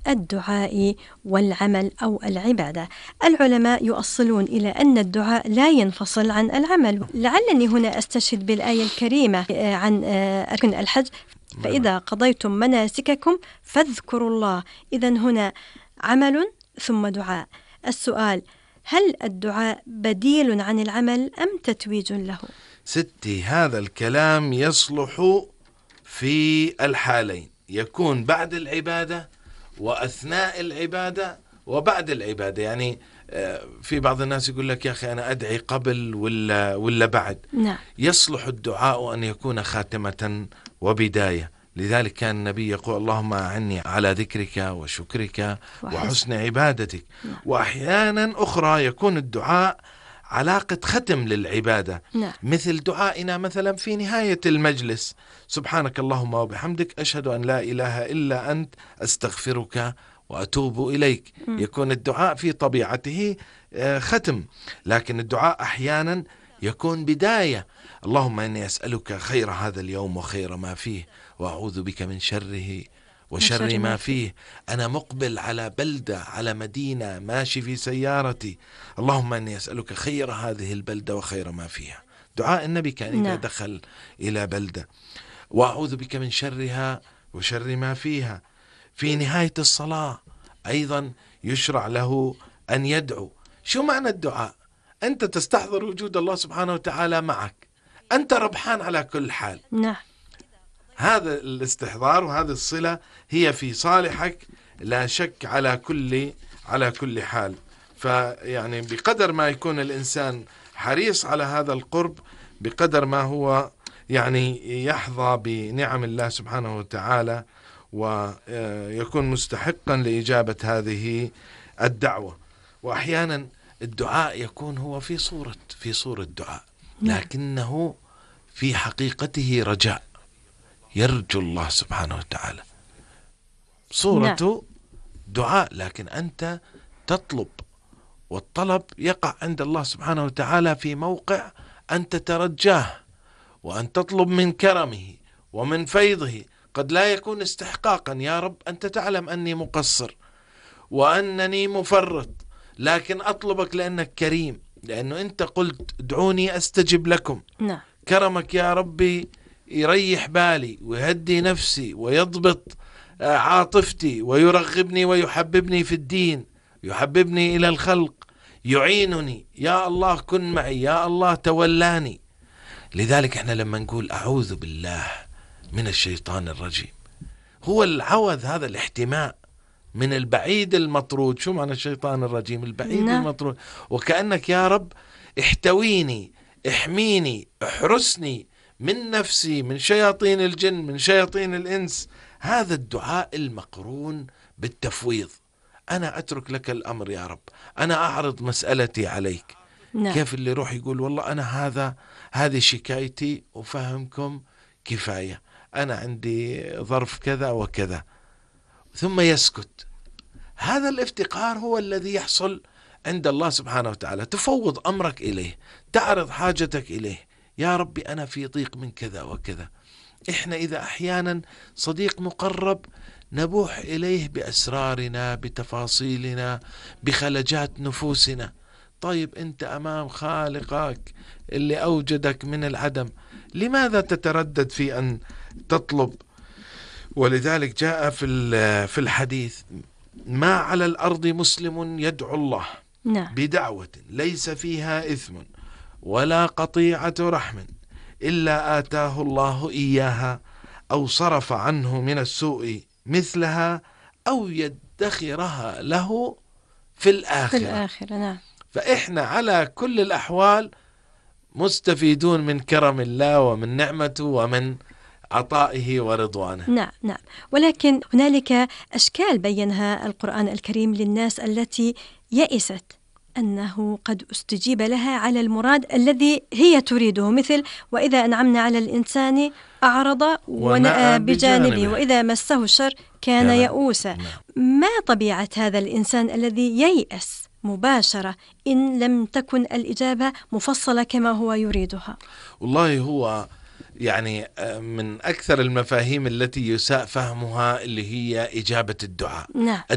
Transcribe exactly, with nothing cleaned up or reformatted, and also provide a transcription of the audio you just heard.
الدعاء والعمل أو العبادة. العلماء يؤصلون إلى أن الدعاء لا ينفصل عن العمل. لعلني هنا أستشهد بالآية الكريمة عن أركان الحج: فإذا قضيتم مناسككم فاذكروا الله. إذن هنا عمل ثم دعاء. السؤال: هل الدعاء بديل عن العمل أم تتويج له؟ ستي، هذا الكلام يصلح في الحالين، يكون بعد العبادة وأثناء العبادة وبعد العبادة. يعني في بعض الناس يقول لك يا أخي أنا أدعي قبل ولا, ولا بعد. نعم. يصلح الدعاء أن يكون خاتمة وبداية. لذلك كان النبي يقول: اللهم أعني على ذكرك وشكرك وحسن عبادتك. وأحيانا أخرى يكون الدعاء علاقة ختم للعبادة. نعم. مثل دعائنا مثلا في نهاية المجلس: سبحانك اللهم وبحمدك أشهد أن لا إله إلا أنت أستغفرك وأتوب إليك. م. يكون الدعاء في طبيعته ختم، لكن الدعاء أحيانا يكون بداية: اللهم إني أسألك خير هذا اليوم وخير ما فيه، وأعوذ بك من شره وشر ما فيه. أنا مقبل على بلدة، على مدينة، ماشي في سيارتي، اللهم إني أسألك خير هذه البلدة وخير ما فيها. دعاء النبي كان إذا دخل إلى بلدة: وأعوذ بك من شرها وشر ما فيها. في نهاية الصلاة أيضا يشرع له أن يدعو. شو معنى الدعاء؟ أنت تستحضر وجود الله سبحانه وتعالى معك، أنت ربحان على كل حال. نعم. هذا الاستحضار وهذه الصلة هي في صالحك لا شك على كل على كل حال. فيعني بقدر ما يكون الإنسان حريص على هذا القرب، بقدر ما هو يعني يحظى بنعم الله سبحانه وتعالى ويكون مستحقا لإجابة هذه الدعوة. وأحيانا الدعاء يكون هو في صورة في صورة دعاء، لكنه في حقيقته رجاء، يرجو الله سبحانه وتعالى. صورته دعاء لكن أنت تطلب، والطلب يقع عند الله سبحانه وتعالى في موقع أن تترجاه وأن تطلب من كرمه ومن فيضه. قد لا يكون استحقاقا: يا رب أنت تعلم أني مقصر وأنني مفرط، لكن أطلبك لأنك كريم، لأنه أنت قلت ادعوني أستجب لكم. نعم. كرمك يا ربي يريح بالي ويهدي نفسي ويضبط عاطفتي ويرغبني ويحببني في الدين، يحببني إلى الخلق، يعينني. يا الله كن معي، يا الله تولاني. لذلك احنا لما نقول أعوذ بالله من الشيطان الرجيم، هو العوذ، هذا الاحتماء من البعيد المطرود. شو معنى الشيطان الرجيم؟ البعيد نعم. المطرود. وكأنك يا رب احتويني، احميني، احرسني من نفسي، من شياطين الجن، من شياطين الإنس. هذا الدعاء المقرون بالتفويض: أنا أترك لك الأمر يا رب، أنا أعرض مسألتي عليك. نعم. كيف اللي يروح يقول والله أنا هذا هذه شكايتي وفهمكم كفاية، أنا عندي ظرف كذا وكذا، ثم يسكت. هذا الافتقار هو الذي يحصل عند الله سبحانه وتعالى. تفوض أمرك إليه، تعرض حاجتك إليه: يا ربي أنا في ضيق من كذا وكذا. إحنا إذا أحيانا صديق مقرب نبوح إليه بأسرارنا، بتفاصيلنا، بخلجات نفوسنا. طيب أنت أمام خالقك اللي أوجدك من العدم، لماذا تتردد في أن تطلب؟ ولذلك جاء في في الحديث: ما على الأرض مسلم يدعو الله بدعوة ليس فيها إثم ولا قطيعة رحم إلا آتاه الله إياها أو صرف عنه من السوء مثلها أو يدخرها له في الآخرة. في الآخرة. نعم. فإحنا على كل الأحوال مستفيدون من كرم الله ومن نعمته ومن عطائه ورضوانه. نعم نعم. ولكن هنالك أشكال بينها القرآن الكريم للناس التي يئست أنه قد استجيب لها على المراد الذي هي تريده، مثل: وإذا أنعمنا على الإنسان أعرض ونأى بجانبه وإذا مسه الشر كان يئوسا. ما طبيعة هذا الإنسان الذي ييأس مباشرة إن لم تكن الإجابة مفصلة كما هو يريدها؟ والله هو يعني من أكثر المفاهيم التي يساء فهمها اللي هي إجابة الدعاء. نعم.